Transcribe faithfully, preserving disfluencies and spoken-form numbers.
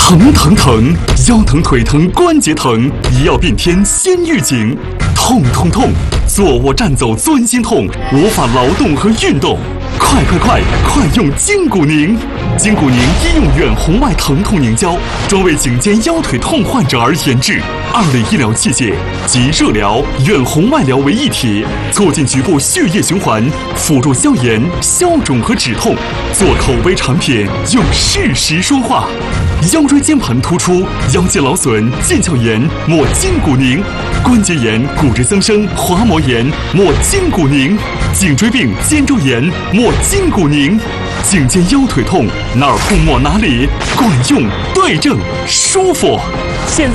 疼疼疼，腰疼腿疼关节疼，医药变天先预警。痛痛痛，坐卧站走钻心痛，无法劳动和运动。快快快，快用筋骨宁！筋骨宁医用远红外疼痛凝胶，专为颈肩腰腿痛患者而研制。二类医疗器械集热疗、远红外疗为一体，促进局部血液循环，辅助消炎、消肿和止痛。做口碑产品，用事实说话。腰椎间盘突出、腰间劳损、腱鞘炎，抹筋骨宁；关节炎、骨质增生、滑膜炎，抹筋骨宁；颈椎病、肩周炎，抹筋骨宁。颈肩腰腿痛，哪儿痛抹哪里，管用、对症、舒服。 现在。